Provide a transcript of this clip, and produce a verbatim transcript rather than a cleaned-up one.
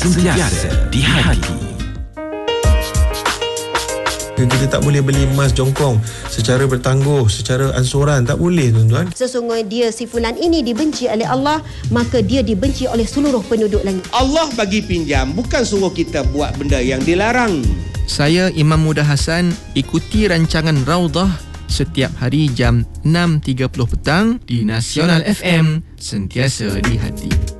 sentiasa di hati. Kita tak boleh beli emas jongkong secara bertangguh, secara ansuran. Tak boleh, tuan-tuan. Sesungguhnya dia, si fulan ini dibenci oleh Allah, maka dia dibenci oleh seluruh penduduk langit. Allah bagi pinjam, bukan suruh kita buat benda yang dilarang. Saya Imam Muda Hassan, ikuti rancangan Raudah setiap hari jam enam tiga puluh petang di Nasional F M, sentiasa di hati.